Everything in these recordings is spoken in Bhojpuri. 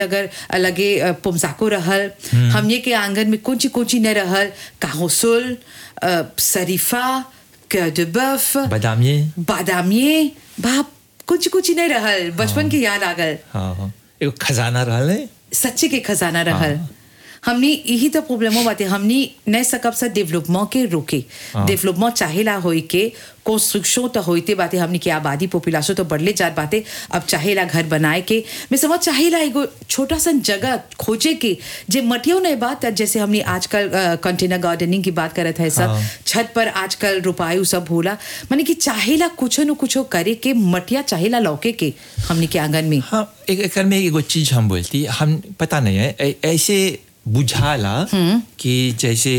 अगर लगे पुमसाको रहल हमने के आंगन में कुछ कुछ न रहल काहोसुल शरीफा de बफ बादामिये बाप कुछ कुछ नहीं रहल बचपन की याद आ गल हाँ एगो खजाना रहल है सच्चे के खजाना रहल हमने यही तो प्रॉब्लम हो बात है हमने नहीं सकब सा डेवलपमेंट के रोके डेवलपमेंट चाहेला होई के कंस्ट्रक्शन तो होते बातें हमने की आबादी पॉपुलेशन तो बढ़ले जात बातें अब चाहेला घर बनाए के मैं समझ चाहेला एगो छोटा सा जगह खोजे के जे मटियो नहीं बात जैसे हमने आजकल कंटेनर गार्डनिंग की बात करत है सब छत पर आजकल रुपायु सब होला माने कि चाहेला कुछ न कुछ करे के मटिया चाहेला लौके के हमने के आंगन में हाँ एक में एगो चीज हम बोलती हम पता नहीं है ऐसे बुझाला कि जैसे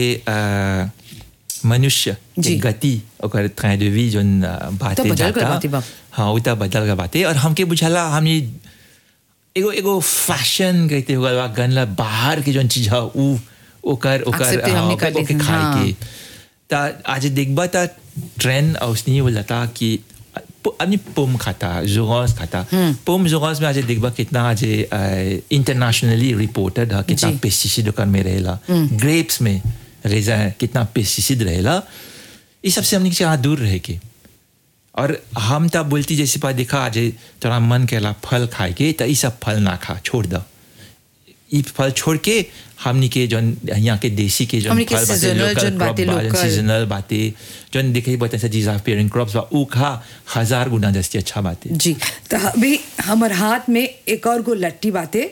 मनुष्य की गति और ट्रेन de vie जोन बातें जाता हाँ उतना बदल का बातें और हमके बुझाला हमने एगो फैशन कहते हुआ गनला बाहर के जोन चीज है ओकर खाए के ता आज देखबा ता ट्रेंड उसने बोलता कि अपनी पोम खाता जोगस खाता पोम जोगस में आज देखबा कितना आज इंटरनेशनली रिपोर्टेड है कितना पेस्टिसाइड कर में रहेला ग्रेप्स में रेजा कितना पेस्टिसाइड रहेला इस सबसे हमने से दूर रहे के और हम तब बोलती जैसे पा देखा आज तोरा मन केला फल खाए के तो ये सब फल ना खा छोड़ दो ये फल छोड़ के हमनी के जोन यहाँ के देसी के जोन फल बातें सीजनल बातें जोन देखे बहुत ऐसा चीज पेयरिंग क्रॉप्स बा ऊ खा 1000 गुना जैसी अच्छा बातें जी तो अभी हमारे हाथ में एक और गो लट्टी बातें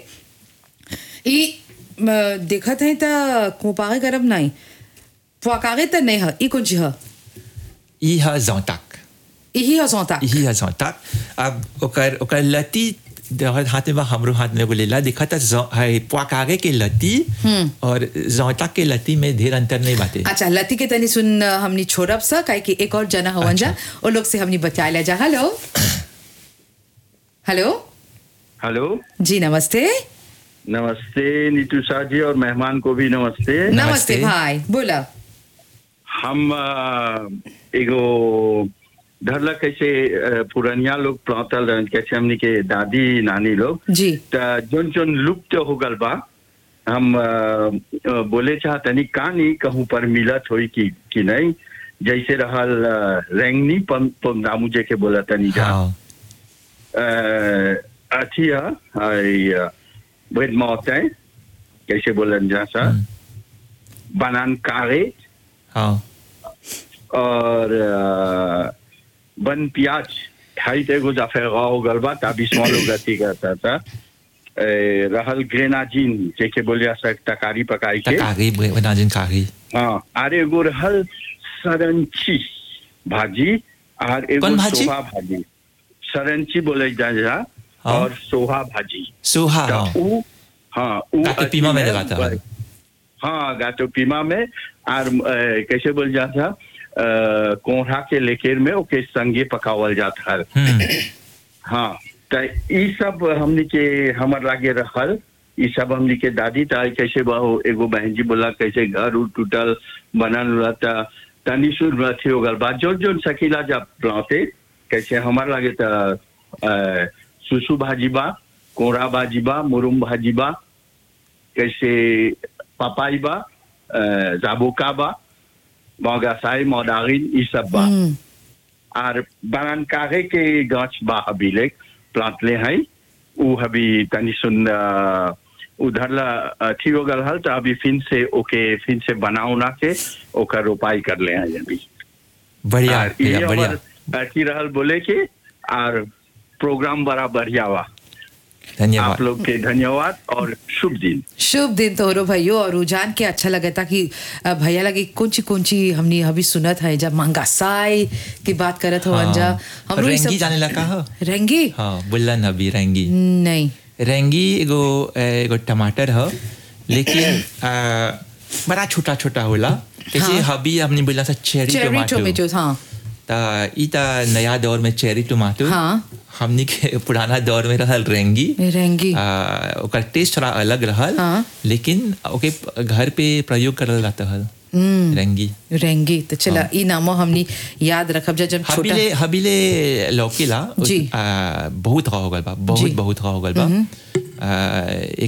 ये देखत है तो कोपागे करब नहीं पुआकागे तो नहीं है ये कौन सी है ये है ज़ौताक यही है ज़ौताक अब ओकर लट्टी हाथ में हमरो हाथ में बोलेला देखा था है पुआकागे के लत्ती और ज़ौताक के लत्ती में ढेर अंतर नहीं बातें अच्छा लत्ती के तनी सुन हमनी छोड़ब सा काहे कि एक और जना हवन जा और लोग से हमनी बचाए ले जा हेलो हेलो हेलो जी नमस्ते नमस्ते नीतूषा जी और मेहमान को भी नमस्ते नमस्ते भाई बोला हम एगो धरला कैसे पुरानिया लोग प्लांटल कैसे हमने के दादी नानी लोग जी जोन जोन लुप्त हो गल बा हम बोले चाहतनी कहानी कहूँ पर मिलत होई कि नहीं जैसे रहल रेंगनी पमनामू जे के बोला तनी जा अथिया वेद मौत है कैसे बोलन जा सा बनान कारे और बन प्याज ढाई तेगो जाफे गाओ गलबा ताबी स्मॉलो गति करता था रहल ग्रेनाजिन जेके बोलिया तकारी पकाई के तकारी ग्रेनाजिन कारी हाँ अरे एगो रहल सरंची भाजी और एगो सोहा भाजी सरंची बोले जा और सोहा भाजी सोहा हाँ गातो पीमा में लगाता है हाँ गातो पीमा में और कैसे बोल जाता कोढ़ा के लेकेर में ओके संगे पकावल जाता है हाँ तो ये सब हमने के हमर लागे रहल ये सब हमने के दादी ताई कैसे एगो बहन जी बोला कैसे घर टूटल बनल रहता तनी सुर थी होगल बात जो सकीला जब प्लांटे कैसे हमार लागे तो सुसु भाजी बा कोढ़ा भाजी बा मुरुम भाजी बा कैसे पपाई बा जाबोका बा मौगासाई मौदागिन ये सब बा और बनान कागे के गाछ बा अभी ले प्लांट ले हैं वो अभी तनी सुन उधर ला ठीक हो गल हल तो अभी फिर से बनाओ ना के ओकर रोपाई कर ले हैं अभी बढ़िया बढ़िया की रहल बोले के और प्रोग्राम बड़ा बढ़िया हुआ धन्यवाद आप लोग के धन्यवाद और शुभ दिन तो रो भाइयों और रुझान के अच्छा लगा था कि भैया लगे कौन सी हमने अभी सुनत है जब मंगासाई की बात करत हो अंजा हम रेंगी जाने लगा हो रेंगी हाँ बुल्लन अभी रेंगी नहीं रेंगी एगो टमाटर हो लेकिन बड़ा छोटा छोटा होला कैसे हबी हमने बोला था चेरी टोमेटो हाँ इता नया दौर में चेरी टमाटो हाँ हमनी के पुराना दौर में रहल रेंगी ओकर टेस्ट थोड़ा अलग रहल लेकिन ओके घर पे प्रयोग करल जाता है रेंगी तो चला ई नामो हमनी याद रखब जब छोटा हबीले लौकीला बहुत हो गल बा बहुत हो गल बा